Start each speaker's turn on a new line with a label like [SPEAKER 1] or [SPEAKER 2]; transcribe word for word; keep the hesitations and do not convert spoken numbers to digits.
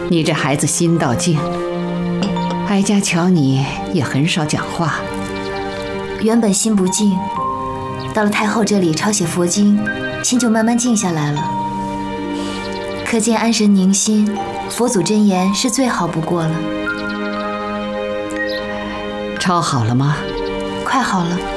[SPEAKER 1] 你这孩子心倒静，哀家瞧你也很少讲话。
[SPEAKER 2] 原本心不静，到了太后这里抄写佛经，心就慢慢静下来了。可见安神宁心，佛祖真言是最好不过了。
[SPEAKER 1] 抄好了吗？
[SPEAKER 2] 快好了。